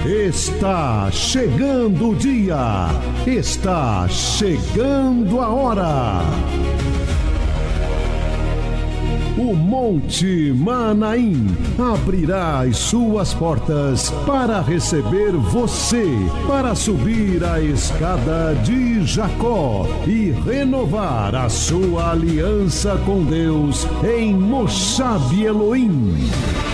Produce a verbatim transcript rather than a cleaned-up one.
Está chegando o dia, está chegando a hora. O Monte Manaim abrirá as suas portas para receber você, para subir a escada de Jacó e renovar a sua aliança com Deus em Moshab Elohim.